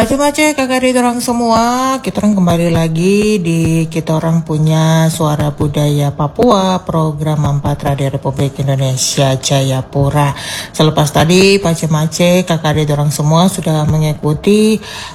Pace-pace kakak adik orang semua, kita orang kembali lagi di kita orang punya Suara Budaya Papua, program 4 Radio Republik Indonesia Jayapura. Selepas tadi pace-pace kakak adik orang semua sudah mengikuti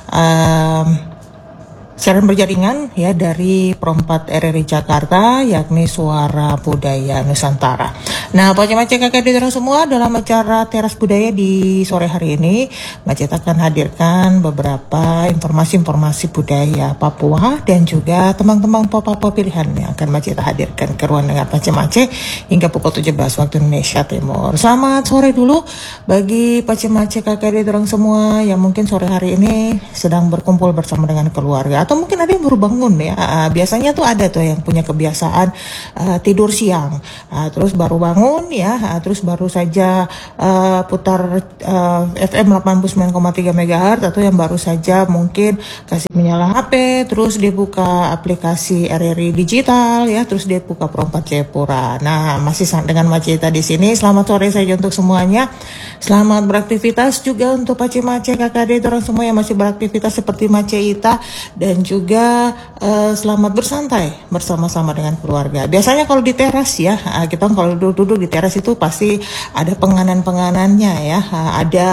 siaran berjaringan ya dari Pro4 RRI Jakarta, yakni Suara Budaya Nusantara. Nah, pace-pace kakak adik orang semua, dalam acara Teras Budaya di sore hari ini, Macet akan hadirkan beberapa informasi-informasi budaya Papua dan juga teman-teman Papua pilihan yang akan Macet hadirkan ke ruang dengar pace-pace hingga pukul 17 waktu Indonesia Timur. Selamat sore dulu bagi pace-pace kakak adik orang semua yang mungkin sore hari ini sedang berkumpul bersama dengan keluarga, atau mungkin ada yang baru bangun ya. Biasanya tuh ada tuh yang punya kebiasaan tidur siang, terus baru bangun ya, terus baru saja putar FM 89,3 MHz, atau yang baru saja mungkin kasih menyala HP, terus dia buka aplikasi RRI digital ya, terus dia buka Pro4 Jayapura. Nah, masih dengan Maceta di sini. Selamat sore saja untuk semuanya. Selamat beraktivitas juga untuk pace-pace kakak adik orang semua yang masih beraktivitas seperti Maceta, dan juga selamat bersantai bersama-sama dengan keluarga. Biasanya kalau di teras ya, kita kalau duduk-duduk di teras itu pasti ada penganan-penganannya ya, ada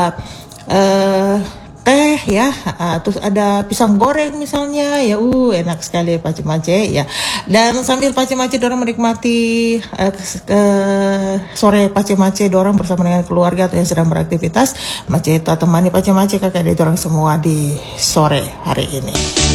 teh ya, terus ada pisang goreng misalnya ya, enak sekali pace-pace ya. Dan sambil pace-pace dorang menikmati sore pace-pace dorang bersama dengan keluarga atau yang sedang beraktivitas, Maceta temani pace-pace kakak adik dorang semua di sore hari ini.